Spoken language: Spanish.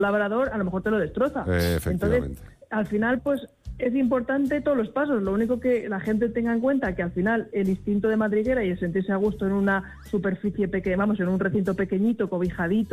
labrador a lo mejor te lo destroza. Efectivamente. Entonces, al final, pues es importante todos los pasos. Lo único que la gente tenga en cuenta que al final el instinto de madriguera y el sentirse a gusto en una superficie pequeña, vamos, en un recinto pequeñito, cobijadito,